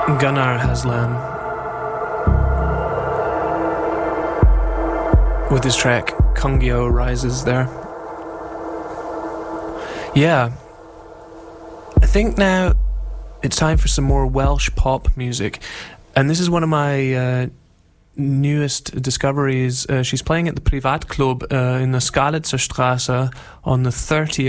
Gunnar Haslam with his track Kungyo Rises there. Yeah, I think now it's time for some more Welsh pop music, and this is one of my newest discoveries. She's playing at the Privatclub in the Skalitzer Straße on the 30th